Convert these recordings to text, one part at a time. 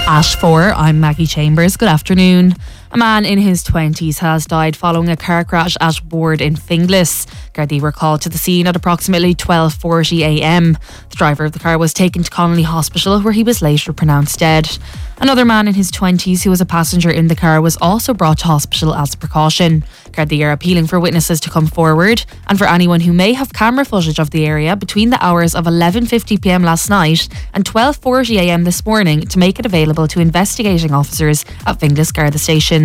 Ash 4, I'm Maggie Chambers. Good afternoon. A man in his 20s has died following a car crash at Ward in Finglas. Gardaí were called to the scene at approximately 12:40am. The driver of the car was taken to Connolly Hospital, where he was later pronounced dead. Another man in his 20s who was a passenger in the car was also brought to hospital as a precaution. Gardaí are appealing for witnesses to come forward and for anyone who may have camera footage of the area between the hours of 11:50pm last night and 12:40am this morning to make it available to investigating officers at Finglas Garda Station.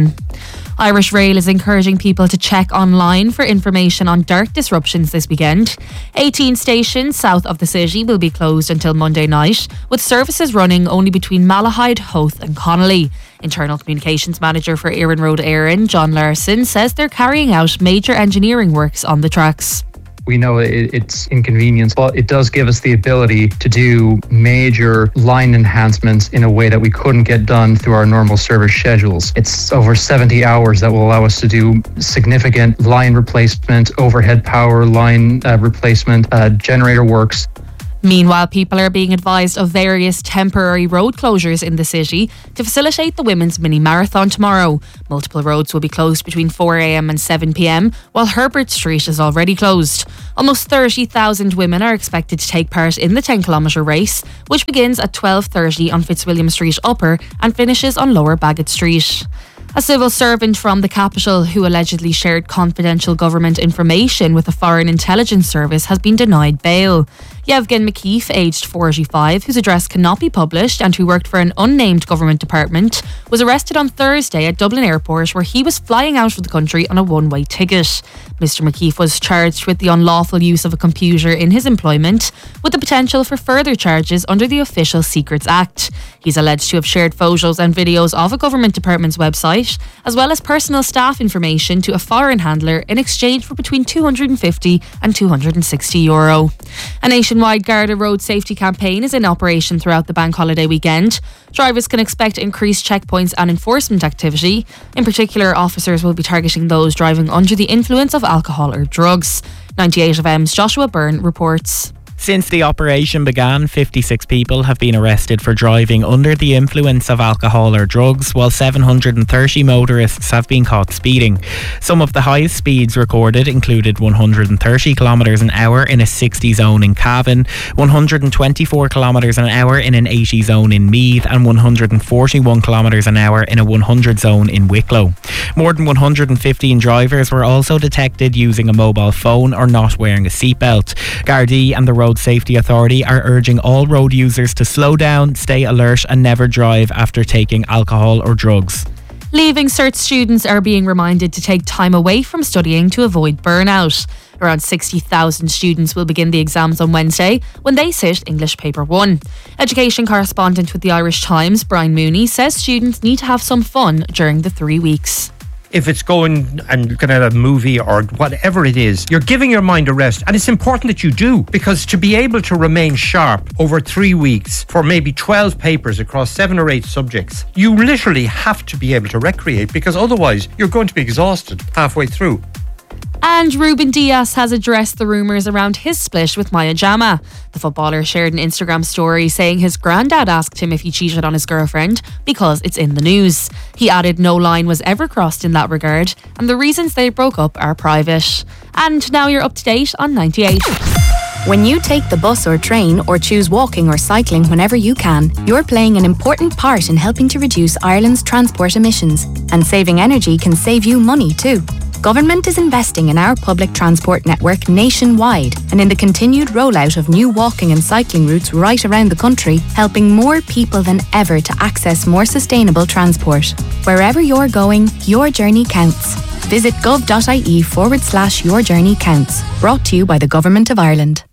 Irish Rail is encouraging people to check online for information on DiRT disruptions this weekend. 18 stations south of the city will be closed until Monday night, with services running only between Malahide, Howth and Connolly. Internal Communications Manager for Erin Road Éireann, John Larson, says they're carrying out major engineering works on the tracks. We know it's inconvenience, but it does give us the ability to do major line enhancements in a way that we couldn't get done through our normal service schedules. It's over 70 hours that will allow us to do significant line replacement, overhead power line replacement, generator works. Meanwhile, people are being advised of various temporary road closures in the city to facilitate the women's mini marathon tomorrow. Multiple roads will be closed between 4am and 7pm, while Herbert Street is already closed. Almost 30,000 women are expected to take part in the 10km race, which begins at 12:30 on Fitzwilliam Street Upper and finishes on Lower Bagot Street. A civil servant from the capital who allegedly shared confidential government information with the Foreign Intelligence Service has been denied bail. Yevgen McKeith, aged 45, whose address cannot be published and who worked for an unnamed government department, was arrested on Thursday at Dublin Airport, where he was flying out of the country on a one-way ticket. Mr. McKeith was charged with the unlawful use of a computer in his employment, with the potential for further charges under the Official Secrets Act. He's alleged to have shared photos and videos of a government department's website, as well as personal staff information to a foreign handler in exchange for between €250 and €260. A nationwide Garda road safety campaign is in operation throughout the bank holiday weekend. Drivers can expect increased checkpoints and enforcement activity. In particular, officers will be targeting those driving under the influence of alcohol or drugs. 98FM's Joshua Byrne reports. Since the operation began, 56 people have been arrested for driving under the influence of alcohol or drugs, while 730 motorists have been caught speeding. Some of the highest speeds recorded included 130 km an hour in a 60 zone in Cavan, 124 km an hour in an 80 zone in Meath, and 141 km an hour in a 100 zone in Wicklow. More than 115 drivers were also detected using a mobile phone or not wearing a seatbelt. Gardaí and the Road Safety Authority are urging all road users to slow down, stay alert and never drive after taking alcohol or drugs. Leaving Cert students are being reminded to take time away from studying to avoid burnout. Around 60,000 students will begin the exams on Wednesday when they sit English Paper 1. Education correspondent with the Irish Times, Brian Mooney, says students need to have some fun during the 3 weeks. If it's going and looking at a movie or whatever it is, you're giving your mind a rest. And it's important that you do, because to be able to remain sharp over 3 weeks for maybe 12 papers across 7 or 8 subjects, you literally have to be able to recreate, because otherwise you're going to be exhausted halfway through. And Ruben Dias has addressed the rumours around his split with Maya Jama. The footballer shared an Instagram story saying his granddad asked him if he cheated on his girlfriend because it's in the news. He added no line was ever crossed in that regard, and the reasons they broke up are private. And now you're up to date on 98. When you take the bus or train or choose walking or cycling whenever you can, you're playing an important part in helping to reduce Ireland's transport emissions. And saving energy can save you money too. Government is investing in our public transport network nationwide and in the continued rollout of new walking and cycling routes right around the country, helping more people than ever to access more sustainable transport. Wherever you're going, your journey counts. Visit gov.ie/your journey counts. Brought to you by the Government of Ireland.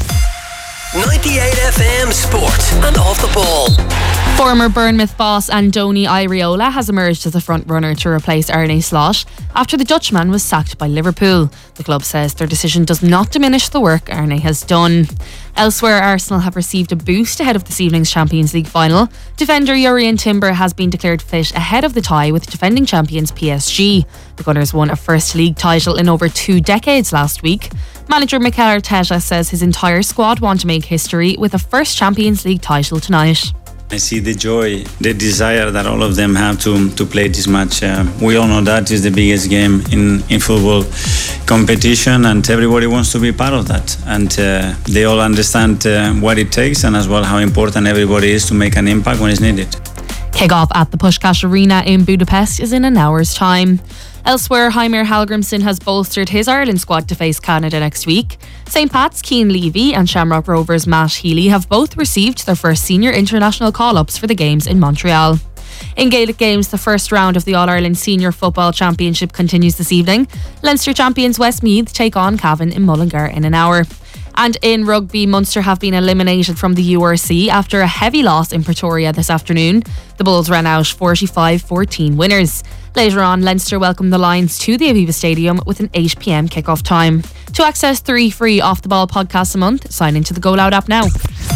98FM Sport and Off the Ball. Former Bournemouth boss Andoni Iraola has emerged as a front-runner to replace Arne Slot after the Dutchman was sacked by Liverpool. The club says their decision does not diminish the work Arne has done. Elsewhere, Arsenal have received a boost ahead of this evening's Champions League final. Defender Jurrien Timber has been declared fit ahead of the tie with defending champions PSG. The Gunners won a first league title in over 2 decades last week. Manager Mikel Arteta says his entire squad want to make history with a first Champions League title tonight. I see the joy, the desire that all of them have to play this match. We all know that is the biggest game in football competition, and everybody wants to be part of that. And they all understand what it takes, and as well how important everybody is to make an impact when it's needed. Kick-off at the Puskás Arena in Budapest is in an hour's time. Elsewhere, Heimir Hallgrímsson has bolstered his Ireland squad to face Canada next week. St. Pat's Cian Levy and Shamrock Rovers' Matt Healy have both received their first senior international call-ups for the games in Montreal. In Gaelic games, the first round of the All-Ireland Senior Football Championship continues this evening. Leinster champions Westmeath take on Cavan in Mullingar in an hour. And in rugby, Munster have been eliminated from the URC after a heavy loss in Pretoria this afternoon. The Bulls ran out 45-14 winners. Later on, Leinster welcomed the Lions to the Aviva Stadium with an 8 p.m. kick-off time. To access 3 free off-the-ball podcasts a month, sign into the Go Loud app now.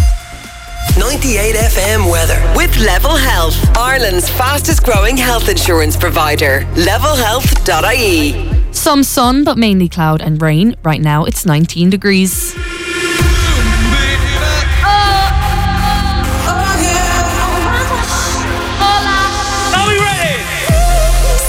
98 FM weather with Level Health, Ireland's fastest growing health insurance provider. levelhealth.ie. Some sun, but mainly cloud and rain. Right now, it's 19 degrees.